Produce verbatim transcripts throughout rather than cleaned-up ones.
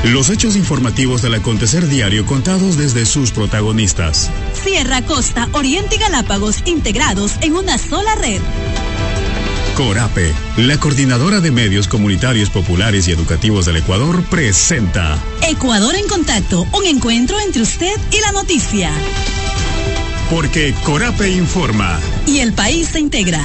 Los hechos informativos del acontecer diario contados desde sus protagonistas. Sierra, costa, oriente y Galápagos integrados en una sola red. Corape, la coordinadora de medios comunitarios populares y educativos del Ecuador, presenta Ecuador en Contacto, un encuentro entre usted y la noticia. Porque Corape informa. Y el país se integra.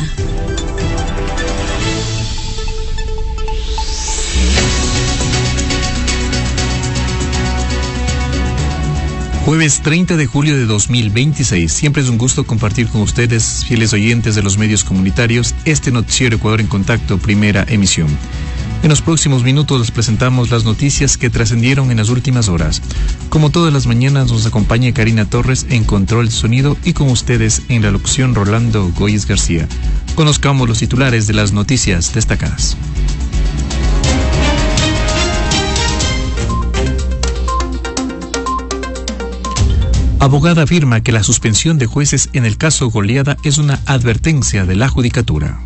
Jueves treinta de julio de dos mil veintiséis. Siempre es un gusto compartir con ustedes, fieles oyentes de los medios comunitarios, este noticiero Ecuador en Contacto, primera emisión. En los próximos minutos les presentamos las noticias que trascendieron en las últimas horas. Como todas las mañanas nos acompaña Karina Torres en control de sonido y con ustedes en la locución Rolando Goyes García. Conozcamos los titulares de las noticias destacadas. Abogada afirma que la suspensión de jueces en el caso Goliada es una advertencia de la Judicatura.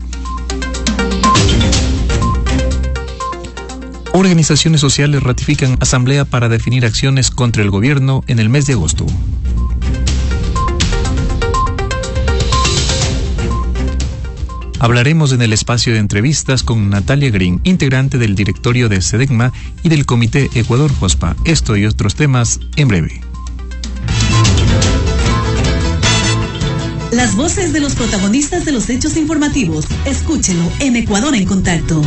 Organizaciones sociales ratifican asamblea para definir acciones contra el gobierno en el mes de agosto. Hablaremos en el espacio de entrevistas con Natalia Green, integrante del directorio de SEDECMA y del Comité Ecuador JOSPA. Esto y otros temas en breve. Las voces de los protagonistas de los hechos informativos. Escúchelo en Ecuador en Contacto.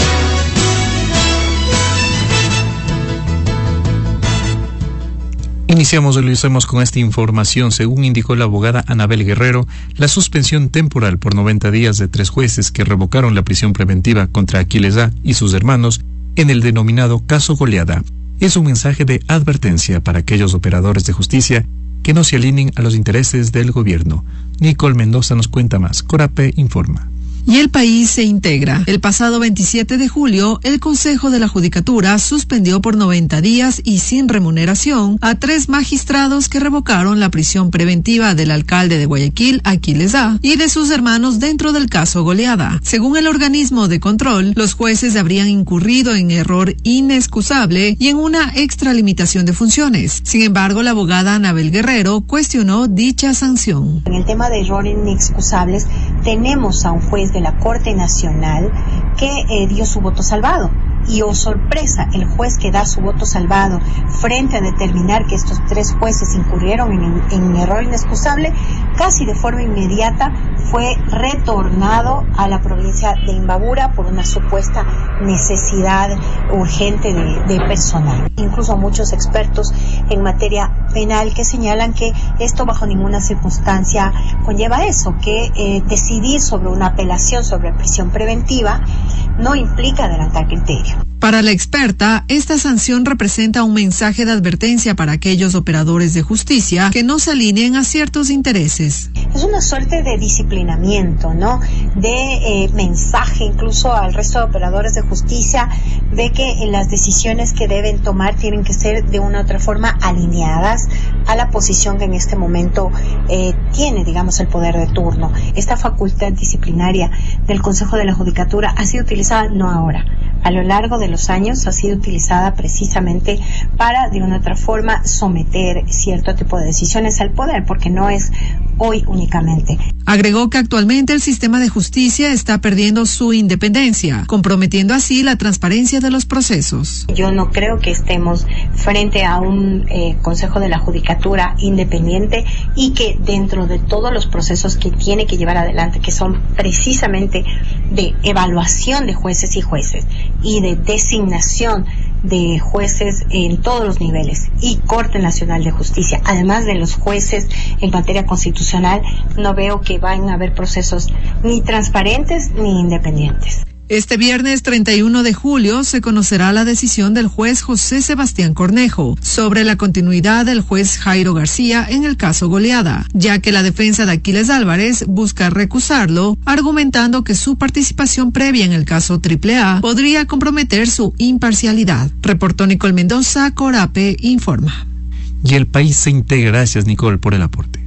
Iniciamos y lo hacemos con esta información. Según indicó la abogada Anabel Guerrero, la suspensión temporal por noventa días de tres jueces que revocaron la prisión preventiva contra Aquiles A. y sus hermanos en el denominado caso Goliada es un mensaje de advertencia para aquellos operadores de justicia que no se alineen a los intereses del gobierno. Nicole Mendoza nos cuenta más. Corape informa. Y el país se integra. El pasado veintisiete de julio, el Consejo de la Judicatura suspendió por noventa días y sin remuneración a tres magistrados que revocaron la prisión preventiva del alcalde de Guayaquil, Aquiles A., y de sus hermanos dentro del caso Goliada. Según el organismo de control, los jueces habrían incurrido en error inexcusable y en una extralimitación de funciones. Sin embargo, la abogada Anabel Guerrero cuestionó dicha sanción. En el tema de errores inexcusables, tenemos a un juez de la Corte Nacional que eh, dio su voto salvado. Y oh sorpresa, el juez que da su voto salvado frente a determinar que estos tres jueces incurrieron en, en error inexcusable, casi de forma inmediata fue retornado a la provincia de Imbabura por una supuesta necesidad urgente de, de personal. Incluso muchos expertos en materia penal que señalan que esto bajo ninguna circunstancia conlleva eso, que eh, decidir sobre una apelación sobre prisión preventiva no implica adelantar criterio. Para la experta, esta sanción representa un mensaje de advertencia para aquellos operadores de justicia que no se alineen a ciertos intereses. Es una suerte de disciplinamiento, ¿no? De eh, mensaje incluso al resto de operadores de justicia de que en las decisiones que deben tomar tienen que ser de una u otra forma alineadas a la posición que en este momento eh, tiene, digamos, el poder de turno. Esta facultad disciplinaria del Consejo de la Judicatura ha sido utilizada no ahora, a lo largo de los años ha sido utilizada precisamente para de una u otra forma someter cierto tipo de decisiones al poder, porque no es hoy únicamente. Agregó que actualmente el sistema de justicia está perdiendo su independencia, comprometiendo así la transparencia de los procesos. Yo no creo que estemos frente a un eh, Consejo de la Judicatura independiente y que dentro de todos los procesos que tiene que llevar adelante, que son precisamente de evaluación de jueces y jueces y de designación de jueces en todos los niveles y Corte Nacional de Justicia, además de los jueces en materia constitucional, no veo que vayan a haber procesos ni transparentes ni independientes. Este viernes treinta y uno de julio se conocerá la decisión del juez José Sebastián Cornejo sobre la continuidad del juez Jairo García en el caso Goliada, ya que la defensa de Aquiles Álvarez busca recusarlo, argumentando que su participación previa en el caso Triple A podría comprometer su imparcialidad. Reportó Nicole Mendoza, Corape informa. Y el país se integra. Gracias, Nicole, por el aporte.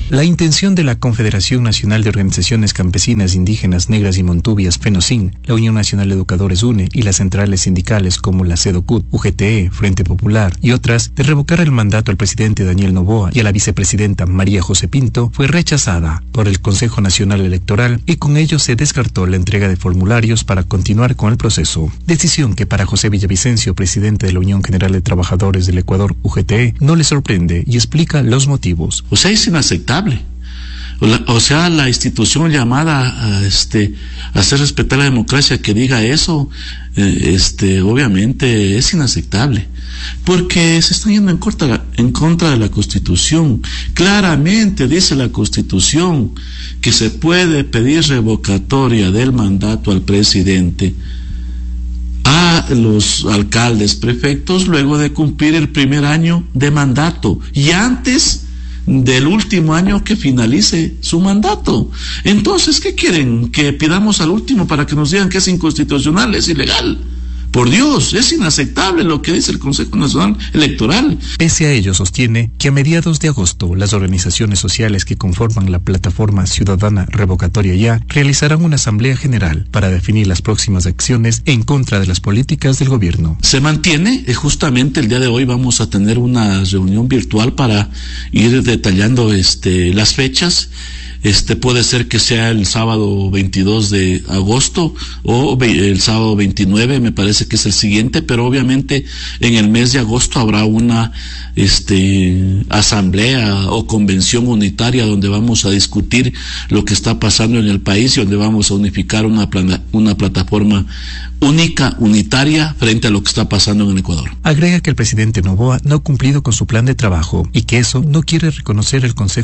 La intención de la Confederación Nacional de Organizaciones Campesinas, Indígenas, Negras y Montubias, FENOCIN, la Unión Nacional de Educadores UNE y las centrales sindicales como la CEDOCUT, U G T E, Frente Popular y otras, de revocar el mandato al presidente Daniel Noboa y a la vicepresidenta María José Pinto, fue rechazada por el Consejo Nacional Electoral y con ello se descartó la entrega de formularios para continuar con el proceso. Decisión que para José Villavicencio, presidente de la Unión General de Trabajadores del Ecuador, U G T E, no le sorprende y explica los motivos. O sea, es inaceptable. O sea, la institución llamada a, este, a hacer respetar la democracia que diga eso, eh, este, obviamente es inaceptable, porque se está yendo en contra, en contra de la Constitución. Claramente dice la Constitución que se puede pedir revocatoria del mandato al presidente a los alcaldes, prefectos, luego de cumplir el primer año de mandato y antes del último año que finalice su mandato. Entonces, ¿qué quieren? ¿Que pidamos al último para que nos digan que es inconstitucional, es ilegal? Por Dios, es inaceptable lo que dice el Consejo Nacional Electoral. Pese a ello, sostiene que a mediados de agosto las organizaciones sociales que conforman la plataforma ciudadana revocatoria ya realizarán una asamblea general para definir las próximas acciones en contra de las políticas del gobierno. Se mantiene, eh, justamente el día de hoy vamos a tener una reunión virtual para ir detallando este, las fechas. Este puede ser que sea el sábado veintidós de agosto o el sábado veintinueve, me parece que es el siguiente, pero obviamente en el mes de agosto habrá una este asamblea o convención unitaria donde vamos a discutir lo que está pasando en el país y donde vamos a unificar una plana, una plataforma única, unitaria frente a lo que está pasando en el Ecuador. Agrega que el presidente Noboa no ha cumplido con su plan de trabajo y que eso no quiere reconocer el Consejo